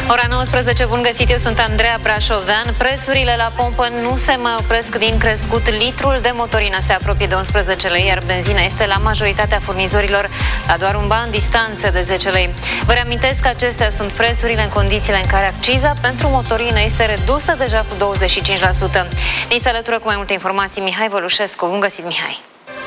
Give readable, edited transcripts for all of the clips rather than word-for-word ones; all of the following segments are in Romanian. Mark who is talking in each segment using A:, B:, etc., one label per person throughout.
A: Ora 19, bun găsit, eu sunt Andreea Brașovean. Prețurile la pompă nu se mai opresc din crescut. Litrul de motorină se apropie de 11 lei, iar benzina este la majoritatea furnizorilor la doar un ban distanță de 10 lei. Vă reamintesc că acestea sunt prețurile în condițiile în care acciza pentru motorină este redusă deja cu 25%. Ni se alătură cu mai multe informații Mihai Vălușescu. Bun găsit, Mihai!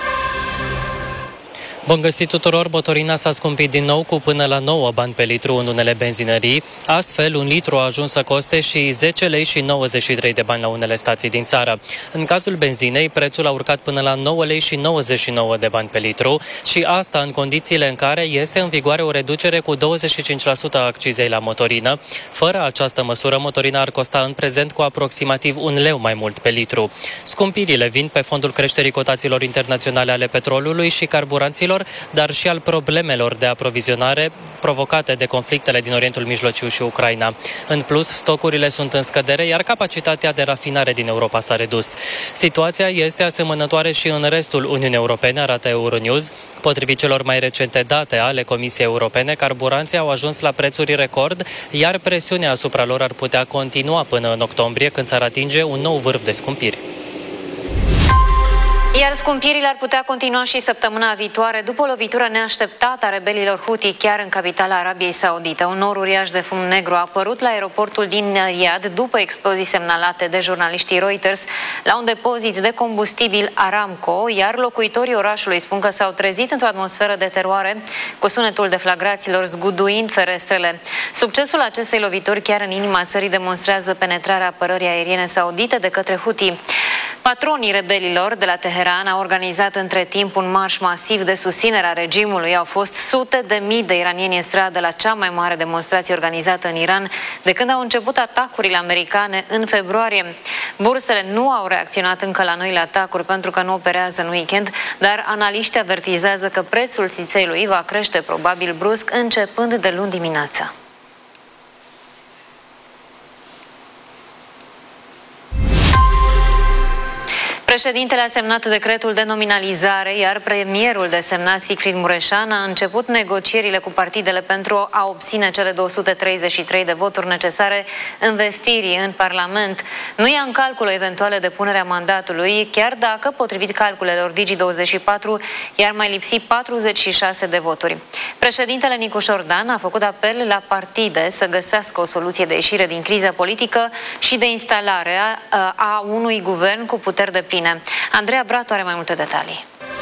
B: Bun găsit tuturor! Motorina s-a scumpit din nou cu până la 9 bani pe litru în unele benzinării. Astfel, un litru a ajuns să coste și 10 lei și 93 de bani la unele stații din țară. În cazul benzinei, prețul a urcat până la 9 lei și 99 de bani pe litru și asta în condițiile în care este în vigoare o reducere cu 25% a accizei la motorină. Fără această măsură, motorina ar costa în prezent cu aproximativ 1 leu mai mult pe litru. Scumpirile vin pe fondul creșterii cotațiilor internaționale ale petrolului și carburanților, dar și al problemelor de aprovizionare provocate de conflictele din Orientul Mijlociu și Ucraina. În plus, stocurile sunt în scădere, iar capacitatea de rafinare din Europa s-a redus. Situația este asemănătoare și în restul Uniunii Europene, arată Euronews. Potrivit celor mai recente date ale Comisiei Europene, carburanții au ajuns la prețuri record, iar presiunea asupra lor ar putea continua până în octombrie, când s-ar atinge un nou vârf de scumpiri.
A: Iar scumpirile ar putea continua și săptămâna viitoare după o lovitură neașteptată a rebelilor Houthi chiar în capitala Arabiei Saudite. Un nor uriaș de fum negru a apărut la aeroportul din Riyadh după explozii semnalate de jurnaliștii Reuters la un depozit de combustibil Aramco, iar locuitorii orașului spun că s-au trezit într-o atmosferă de teroare cu sunetul deflagraților zguduind ferestrele. Succesul acestei lovituri chiar în inima țării demonstrează penetrarea apărării aeriene saudite de către Houthi. Patronii rebelilor de la Teheran au organizat între timp un marș masiv de susținere a regimului. Au fost sute de mii de iranieni în stradă la cea mai mare demonstrație organizată în Iran de când au început atacurile americane în februarie. Bursele nu au reacționat încă la noile atacuri pentru că nu operează în weekend, dar analiștii avertizează că prețul țițeiului va crește probabil brusc începând de luni dimineața. Președintele a semnat decretul de nominalizare, iar premierul desemnat Sigfrid Mureșan a început negocierile cu partidele pentru a obține cele 233 de voturi necesare învestirii în Parlament. Nu ia în calcul o eventuală depunere a mandatului, chiar dacă, potrivit calculelor Digi24, i-ar mai lipsi 46 de voturi. Președintele Nicu Șordan a făcut apel la partide să găsească o soluție de ieșire din criza politică și de instalare a unui guvern cu puteri depline. Andreea Bratu are mai multe detalii.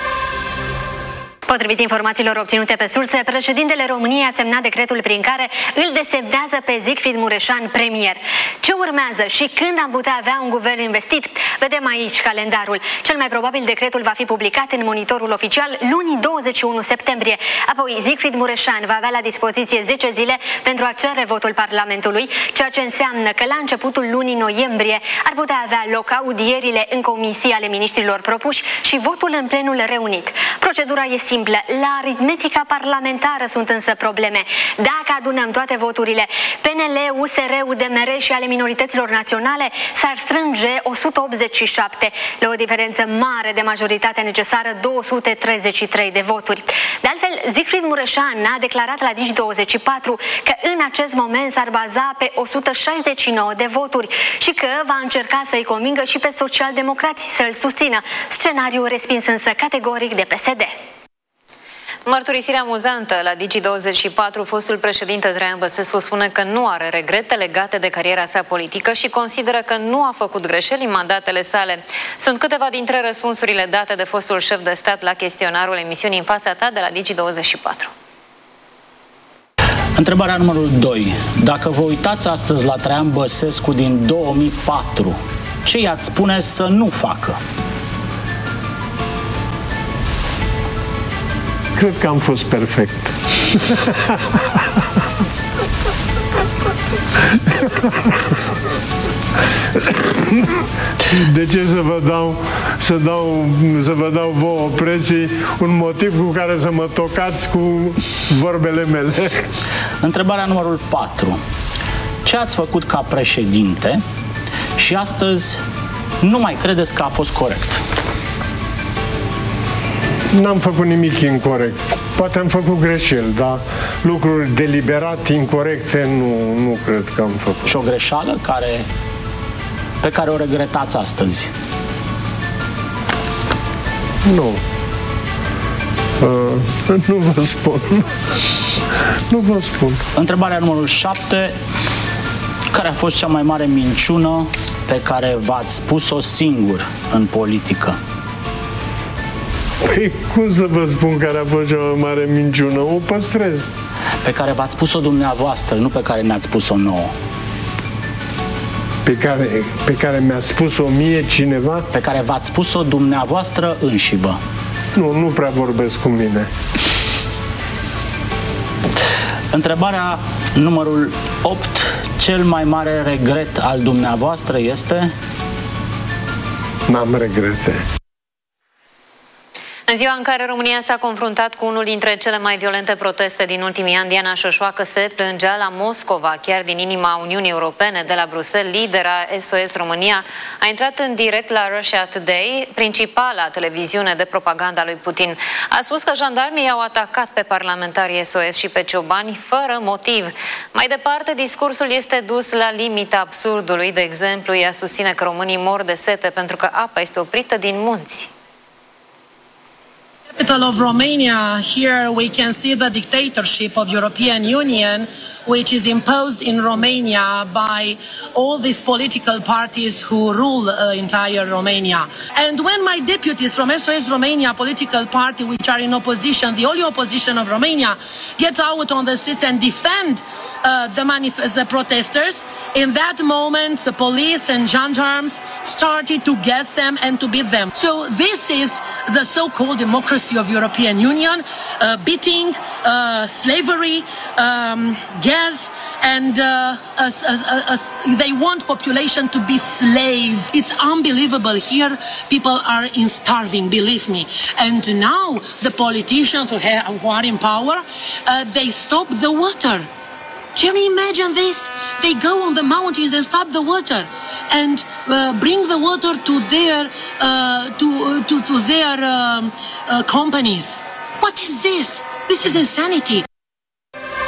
C: Potrivit informațiilor obținute pe surse, președintele României a semnat decretul prin care îl desemnează pe Sigfrid Mureșan premier. Ce urmează și când am putea avea un guvern investit? Vedem aici calendarul. Cel mai probabil decretul va fi publicat în Monitorul Oficial luni 21 septembrie. Apoi Sigfrid Mureșan va avea la dispoziție 10 zile pentru a cere votul Parlamentului, ceea ce înseamnă că la începutul lunii noiembrie ar putea avea loc audierile în comisii ale miniștrilor propuși și votul în plenul reunit. Procedura e simplă. La aritmetica parlamentară sunt însă probleme. Dacă adunăm toate voturile PNL, USR, UDMR și ale minorităților naționale, s-ar strânge 187, la o diferență mare de majoritatea necesară, 233 de voturi. De altfel, Sigfrid Mureșan a declarat la Digi24 că în acest moment s-ar baza pe 169 de voturi și că va încerca să-i convingă și pe socialdemocrații să-l susțină. Scenariul respins însă categoric de PSD.
A: Mărturisire amuzantă la Digi24, fostul președinte Traian Băsescu spune că nu are regrete legate de cariera sa politică și consideră că nu a făcut greșeli în mandatele sale. Sunt câteva dintre răspunsurile date de fostul șef de stat la chestionarul emisiunii În fața ta de la Digi24.
D: Întrebarea numărul 2. Dacă vă uitați astăzi la Traian Băsescu din 2004, ce i-ați spune să nu facă?
E: Cred că am fost perfect. De ce să vă dau vouă preții un motiv cu care să mă tocați cu vorbele mele?
D: Întrebarea numărul 4. Ce ați făcut ca președinte și astăzi nu mai credeți că a fost corect?
E: N-am făcut nimic incorect. Poate am făcut greșeli, dar lucruri deliberat incorecte nu cred că am făcut.
D: Și o greșeală pe care o regretați astăzi?
E: Nu. Nu vă spun. Nu vă spun.
D: Întrebarea numărul 7. Care a fost cea mai mare minciună pe care v-ați spus-o singur în politică?
E: Păi, cum să vă spun care a fost cea mai mare minciună? O păstrez.
D: Pe care v-ați spus-o dumneavoastră, nu pe care ne-ați spus-o nouă.
E: Pe care mi-a spus-o mie cineva?
D: Pe care v-ați spus-o dumneavoastră înșivă.
E: Nu prea vorbesc cu mine.
D: Întrebarea numărul 8. Cel mai mare regret al dumneavoastră este?
E: N-am regrete.
A: În ziua în care România s-a confruntat cu unul dintre cele mai violente proteste din ultimii ani, Diana Șoșoacă se plângea la Moscova, chiar din inima Uniunii Europene, de la Bruxelles. Lidera SOS România a intrat în direct la Russia Today, principala televiziune de propaganda lui Putin. A spus că jandarmii au atacat pe parlamentarii SOS și pe ciobani fără motiv. Mai departe, discursul este dus la limita absurdului. De exemplu, ea susține că românii mor de sete pentru că apa este oprită din munți.
F: Capital of Romania, here we can see the dictatorship of European Union, which is imposed in Romania by all these political parties who rule entire Romania. And when my deputies from SOS Romania political party, which are in opposition, the only opposition of Romania, get out on the streets and defend the protesters, in that moment the police and gendarmes started to gas them and to beat them. So this is the so-called democracy of European Union, beating, slavery, gas, and they want population to be slaves. It's unbelievable. Here people are starving, believe me. And now the politicians who are in power, they stop the water. Can you imagine this? They go on the mountains and stop the water and bring the water to their companies. What is this? This is insanity.